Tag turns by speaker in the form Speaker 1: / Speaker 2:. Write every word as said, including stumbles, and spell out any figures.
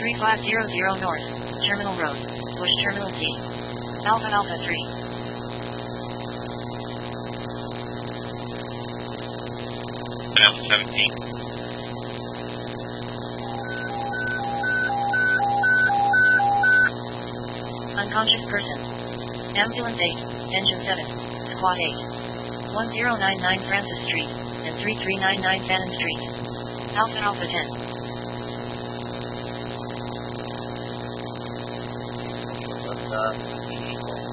Speaker 1: three five zero zero North, Terminal Road, Bush Terminal C. Alpha Alpha three.
Speaker 2: Alpha seventeen.
Speaker 1: Unconscious person. Ambulance eight, Engine seven, Squad eight. one zero nine nine Francis Street, and three three nine nine Fannin Street. Alpha Alpha ten.
Speaker 3: What's up?